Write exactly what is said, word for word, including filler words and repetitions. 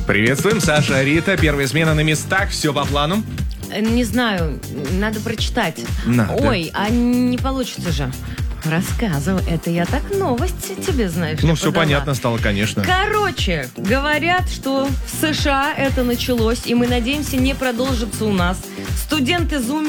Приветствуем, Саша, Рита. Первая смена на местах. Все по плану? Не знаю, надо прочитать. Надо. Ой, а не получится же. Рассказывай, это я так новости тебе, знаешь. Ну, все понятно стало, конечно. Короче, говорят, что в США это началось, и мы надеемся, не продолжится у нас. Студенты Zoom